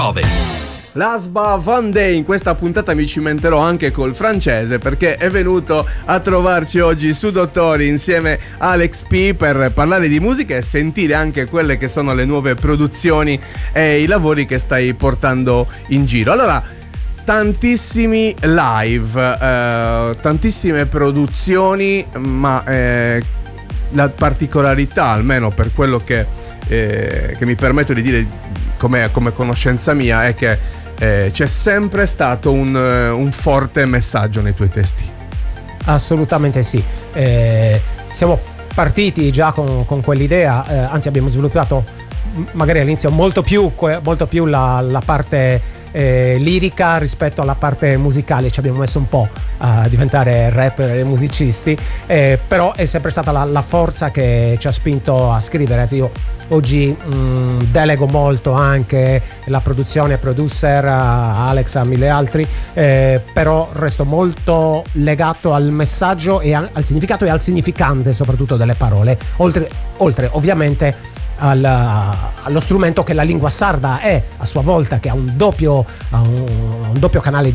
L'Asba Van Day, in questa puntata mi cimenterò anche col francese perché è venuto a trovarci oggi su Dottori insieme a Alex P per parlare di musica e sentire anche quelle che sono le nuove produzioni e i lavori che stai portando in giro. Allora, tantissimi live, tantissime produzioni, ma la particolarità, almeno per quello che mi permetto di dire come conoscenza mia, è che c'è sempre stato un forte messaggio nei tuoi testi. Assolutamente sì. Siamo partiti già con quell'idea, anzi abbiamo sviluppato magari all'inizio molto più la parte lirica rispetto alla parte musicale. Ci abbiamo messo un po' a diventare rapper e musicisti, però è sempre stata la forza che ci ha spinto a scrivere. Io oggi delego molto anche la produzione, producer, a Alex, a mille altri, però resto molto legato al messaggio e al significato e al significante soprattutto delle parole, oltre ovviamente allo strumento che la lingua sarda è a sua volta, che ha un doppio canale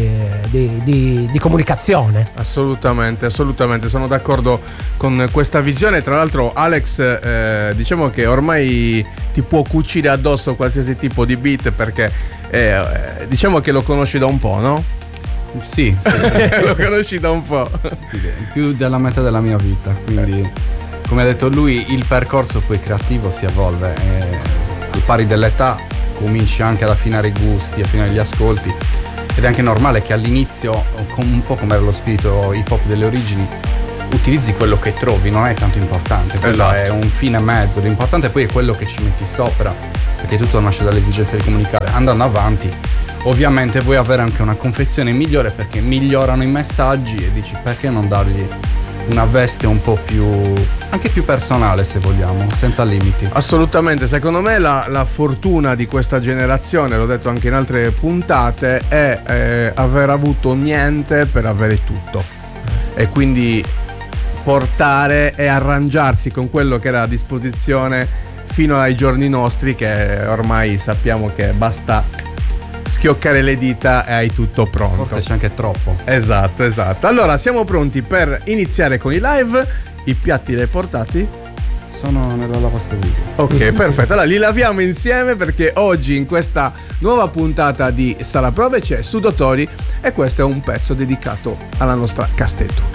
di comunicazione. Assolutamente, sono d'accordo con questa visione. Tra l'altro Alex, diciamo che ormai ti può cucire addosso qualsiasi tipo di beat perché diciamo che lo conosci da un po', no? Sì. Lo conosci da un po'. Sì, più della metà della mia vita, quindi come ha detto lui, il percorso poi creativo si evolve e al pari dell'età cominci anche ad affinare i gusti, affinare gli ascolti, ed è anche normale che all'inizio, un po' come era lo spirito hip hop delle origini, utilizzi quello che trovi, non è tanto importante, esatto. È un fine mezzo, l'importante poi è quello che ci metti sopra, perché tutto nasce dall'esigenza di comunicare. Andando avanti ovviamente vuoi avere anche una confezione migliore, perché migliorano i messaggi e dici perché non dargli una veste un po' più, anche più personale, se vogliamo, senza limiti. Assolutamente, secondo me la fortuna di questa generazione, l'ho detto anche in altre puntate, è aver avuto niente per avere tutto, e quindi portare e arrangiarsi con quello che era a disposizione fino ai giorni nostri, che ormai sappiamo che basta schioccare le dita e hai tutto pronto. Forse c'è anche troppo. Esatto. Allora siamo pronti per iniziare con i live. I piatti li hai portati? Sono nella lavastoviglie. Ok, perfetto. Allora li laviamo insieme, perché oggi in questa nuova puntata di Sala Prove c'è Su Dottori e questo è un pezzo dedicato alla nostra Castetto.